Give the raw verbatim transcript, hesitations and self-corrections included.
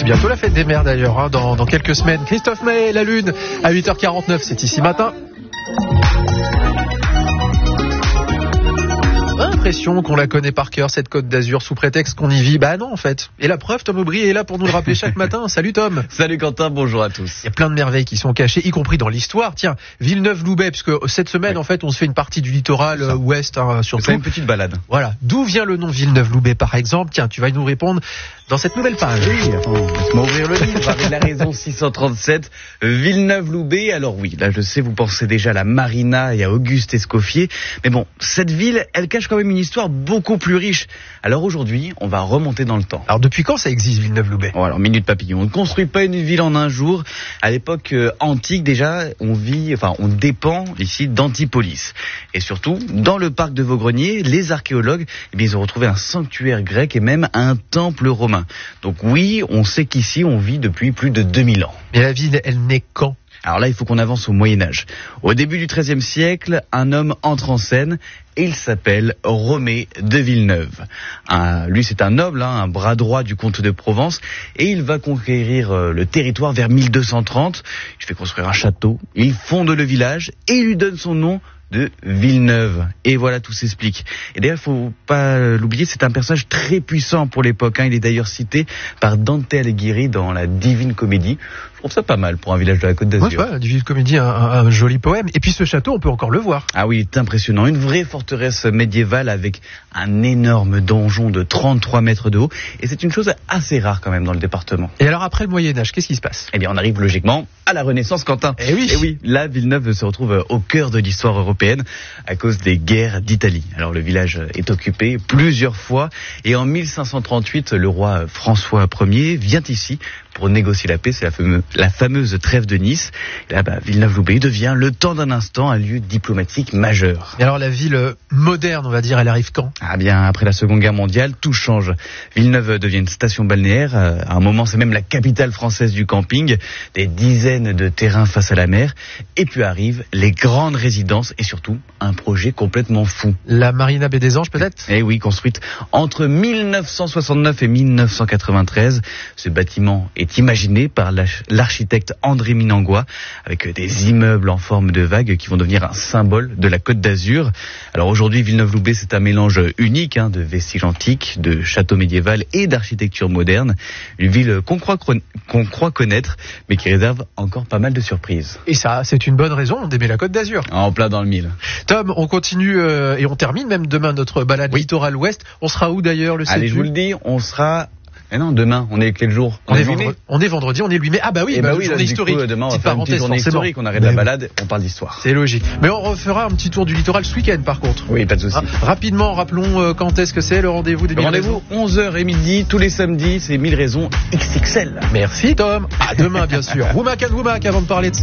C'est bientôt la fête des mères d'ailleurs, hein, dans, dans quelques semaines. Christophe Maé, La Lune, à huit heures quarante-neuf, c'est ici matin. L'impression qu'on la connaît par cœur, cette Côte d'Azur, sous prétexte qu'on y vit. Bah non, en fait. Et la preuve, Tom Aubry est là pour nous le rappeler chaque matin. Salut Tom. Salut Quentin, bonjour à tous. Il y a plein de merveilles qui sont cachées, y compris dans l'histoire. Tiens, Villeneuve-Loubet, puisque cette semaine, oui. en fait, on se fait une partie du littoral euh, ouest, hein, surtout. C'est une petite balade. Voilà. D'où vient le nom Villeneuve-Loubet, par exemple? Tiens, tu vas nous répondre dans cette nouvelle page. Oui, laisse-moi ouvrir le livre avec la raison six cent trente-sept. Villeneuve-Loubet. Alors oui, là, je sais, vous pensez déjà à la Marina et à Auguste Escoffier. Mais bon, cette ville, elle cache quand même une histoire beaucoup plus riche. Alors aujourd'hui, on va remonter dans le temps. Alors depuis quand ça existe, Villeneuve-Loubet? Bon, alors, minute papillon. On ne construit pas une ville en un jour. À l'époque euh, antique, déjà, on vit, enfin, on dépend ici d'Antipolis. Et surtout, dans le parc de Vaugrennier, les archéologues, eh bien, ils ont retrouvé un sanctuaire grec et même un temple romain. Donc oui, on sait qu'ici, on vit depuis plus de deux mille ans. Mais la ville, elle naît quand? Alors là, il faut qu'on avance au Moyen-Âge. Au début du treizième siècle, un homme entre en scène et il s'appelle Romée de Villeneuve. Un, lui, c'est un noble, hein, un bras droit du comte de Provence, et il va conquérir euh, le territoire vers mille deux cent trente. Il fait construire un château, il fonde le village et il lui donne son nom de Villeneuve. Et voilà, tout s'explique. Et d'ailleurs, il faut pas l'oublier, c'est un personnage très puissant pour l'époque. Hein. Il est d'ailleurs cité par Dante Alighieri dans la Divine Comédie. Je trouve ça pas mal pour un village de la Côte d'Azur. Ouais, ouais, la Divine Comédie, un, un, un joli poème. Et puis ce château, on peut encore le voir. Ah oui, il est impressionnant. Une vraie forteresse médiévale avec un énorme donjon de trente-trois mètres de haut. Et c'est une chose assez rare quand même dans le département. Et alors après le Moyen-Âge, qu'est-ce qui se passe? Eh bien, on arrive logiquement à la Renaissance, Quentin. Eh oui. Et oui, là, Villeneuve se retrouve au cœur de l'histoire européenne à cause des guerres d'Italie. Alors le village est occupé plusieurs fois et en mille cinq cent trente-huit, le roi François Ier vient ici pour négocier la paix. C'est la fameuse, la fameuse trêve de Nice. Et là, bah, Villeneuve-Loubet devient, le temps d'un instant, un lieu diplomatique majeur. Et alors la ville moderne, on va dire, elle arrive quand? Ah bien, après la Seconde Guerre mondiale, tout change. Villeneuve devient une station balnéaire. À un moment, c'est même la capitale française du camping. Des dizaines de terrains face à la mer. Et puis arrivent les grandes résidences et surtout un projet complètement fou. La Marina Baie des Anges, peut-être? Eh oui, construite entre mille neuf cent soixante-neuf et mille neuf cent quatre-vingt-treize. Ce bâtiment est imaginé par l'architecte André Minangois avec des immeubles en forme de vague qui vont devenir un symbole de la Côte d'Azur. Alors aujourd'hui, Villeneuve-Loubet, c'est un mélange unique hein, de vestiges antiques, de châteaux médiéval et d'architecture moderne. Une ville qu'on croit, qu'on croit connaître, mais qui réserve encore pas mal de surprises. Et ça, c'est une bonne raison d'aimer la Côte d'Azur. En plein dans le mille. Tom, on continue euh, et on termine même demain notre balade oui. littoral ouest. On sera où d'ailleurs, le Allez, je vous le dis, on sera... Eh non, demain, on est quel jour? On, on, est vendredi, on est vendredi, on est le huit mai. Ah bah oui, eh bah bah oui, journée là, historique. Coup, demain, on va faire une petite journée historique, on arrête mais la balade, on parle d'histoire. C'est logique. Mais on refera un petit tour du littoral ce week-end par contre. Oui, pas de souci. Ah, rapidement, rappelons euh, quand est-ce que c'est le rendez-vous des Le rendez-vous, onze heures et midi, tous les samedis, c'est mille raisons X X L. Merci Tom. À demain bien sûr. Woumac and Woumac avant de parler de